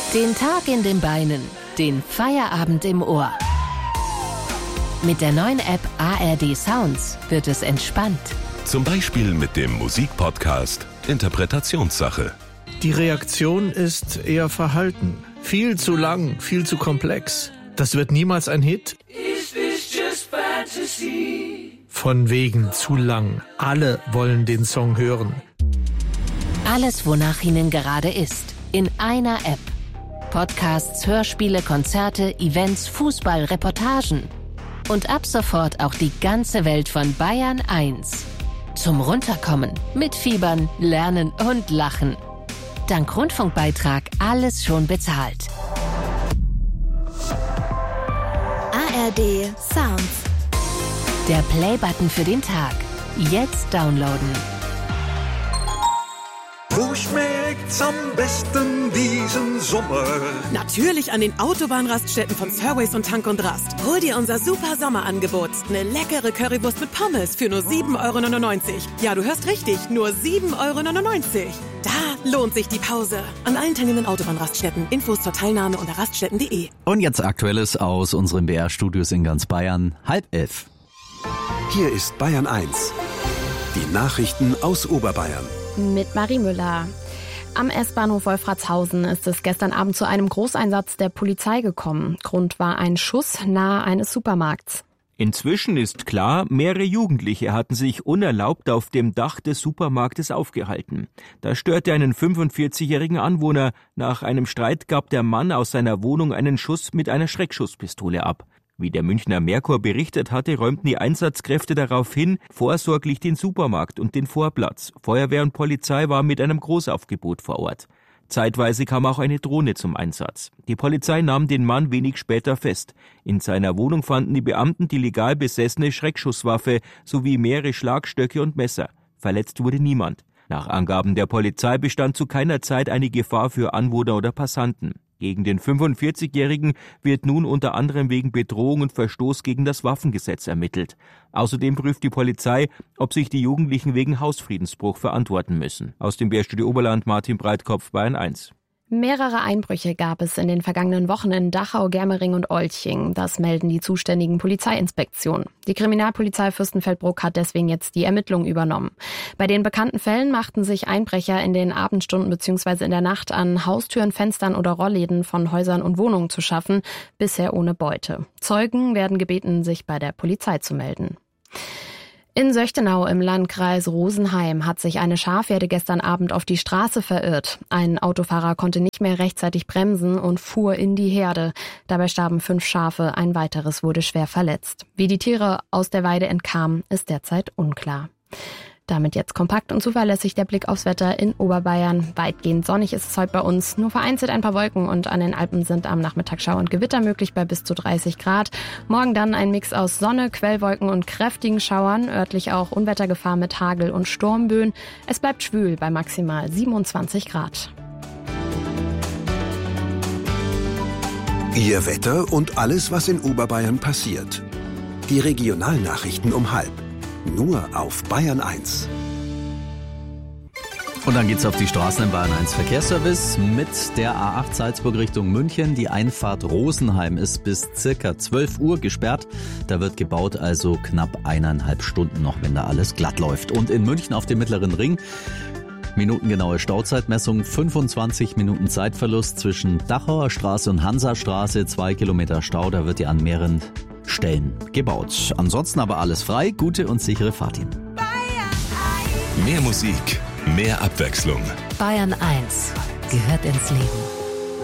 Den Tag in den Beinen, den Feierabend im Ohr. Mit der neuen App ARD Sounds wird es entspannt. Zum Beispiel mit dem Musikpodcast Interpretationssache. Die Reaktion ist eher verhalten. Viel zu lang, viel zu komplex. Das wird niemals ein Hit. Is this just fantasy? Von wegen zu lang. Alle wollen den Song hören. Alles, wonach Ihnen gerade ist, in einer App. Podcasts, Hörspiele, Konzerte, Events, Fußball, Reportagen. Und ab sofort auch die ganze Welt von Bayern 1. Zum Runterkommen, mitfiebern, lernen und lachen. Dank Rundfunkbeitrag alles schon bezahlt. ARD Sounds. Der Play-Button für den Tag. Jetzt downloaden. Wo schmeckt's am besten diesen Sommer? Natürlich an den Autobahnraststätten von Surways und Tank und Rast. Hol dir unser super Sommerangebot. Eine leckere Currywurst mit Pommes für nur 7,99 €. Ja, du hörst richtig, nur 7,99 €. Da lohnt sich die Pause. An allen teilnehmenden Autobahnraststätten. Infos zur Teilnahme unter raststätten.de. Und jetzt Aktuelles aus unseren BR-Studios in ganz Bayern. 10:30. Hier ist Bayern 1. Die Nachrichten aus Oberbayern. Mit Marie Müller. Am S-Bahnhof Wolfratshausen ist es gestern Abend zu einem Großeinsatz der Polizei gekommen. Grund war ein Schuss nahe eines Supermarkts. Inzwischen ist klar, mehrere Jugendliche hatten sich unerlaubt auf dem Dach des Supermarktes aufgehalten. Das störte einen 45-jährigen Anwohner. Nach einem Streit gab der Mann aus seiner Wohnung einen Schuss mit einer Schreckschusspistole ab. Wie der Münchner Merkur berichtet hatte, räumten die Einsatzkräfte daraufhin vorsorglich den Supermarkt und den Vorplatz. Feuerwehr und Polizei waren mit einem Großaufgebot vor Ort. Zeitweise kam auch eine Drohne zum Einsatz. Die Polizei nahm den Mann wenig später fest. In seiner Wohnung fanden die Beamten die legal besessene Schreckschusswaffe sowie mehrere Schlagstöcke und Messer. Verletzt wurde niemand. Nach Angaben der Polizei bestand zu keiner Zeit eine Gefahr für Anwohner oder Passanten. Gegen den 45-Jährigen wird nun unter anderem wegen Bedrohung und Verstoß gegen das Waffengesetz ermittelt. Außerdem prüft die Polizei, ob sich die Jugendlichen wegen Hausfriedensbruch verantworten müssen. Aus dem BR-Studio Oberland, Martin Breitkopf, Bayern 1. Mehrere Einbrüche gab es in den vergangenen Wochen in Dachau, Germering und Olching. Das melden die zuständigen Polizeiinspektionen. Die Kriminalpolizei Fürstenfeldbruck hat deswegen jetzt die Ermittlungen übernommen. Bei den bekannten Fällen machten sich Einbrecher in den Abendstunden bzw. in der Nacht an Haustüren, Fenstern oder Rollläden von Häusern und Wohnungen zu schaffen, bisher ohne Beute. Zeugen werden gebeten, sich bei der Polizei zu melden. In Söchtenau im Landkreis Rosenheim hat sich eine Schafherde gestern Abend auf die Straße verirrt. Ein Autofahrer konnte nicht mehr rechtzeitig bremsen und fuhr in die Herde. Dabei starben 5 Schafe, ein weiteres wurde schwer verletzt. Wie die Tiere aus der Weide entkamen, ist derzeit unklar. Damit jetzt kompakt und zuverlässig der Blick aufs Wetter in Oberbayern. Weitgehend sonnig ist es heute bei uns, nur vereinzelt ein paar Wolken und an den Alpen sind am Nachmittag Schauer und Gewitter möglich bei bis zu 30 Grad. Morgen dann ein Mix aus Sonne, Quellwolken und kräftigen Schauern, örtlich auch Unwettergefahr mit Hagel und Sturmböen. Es bleibt schwül bei maximal 27 Grad. Ihr Wetter und alles, was in Oberbayern passiert. Die Regionalnachrichten um 12:30. Nur auf Bayern 1. Und dann geht's auf die Straßen im Bayern 1 Verkehrsservice mit der A8 Salzburg Richtung München. Die Einfahrt Rosenheim ist bis circa 12 Uhr gesperrt. Da wird gebaut, also knapp 1,5 Stunden noch, wenn da alles glatt läuft. Und in München auf dem Mittleren Ring minutengenaue Stauzeitmessung, 25 Minuten Zeitverlust zwischen Dachauer Straße und Hansastraße, 2 Kilometer Stau, da wird ja an mehreren Stellen gebaut. Ansonsten aber alles frei, gute und sichere Fahrt Ihnen. Mehr Musik, mehr Abwechslung. Bayern 1 gehört ins Leben.